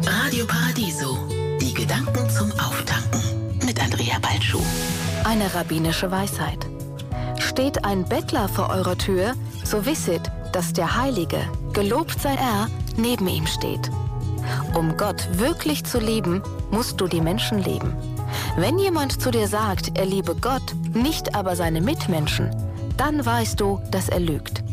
Radio Paradiso. Die Gedanken zum Auftanken. Mit Andrea Balschuh. Eine rabbinische Weisheit. Steht ein Bettler vor eurer Tür, so wisset, dass der Heilige, gelobt sei er, neben ihm steht. Um Gott wirklich zu lieben, musst du die Menschen lieben. Wenn jemand zu dir sagt, er liebe Gott, nicht aber seine Mitmenschen, dann weißt du, dass er lügt.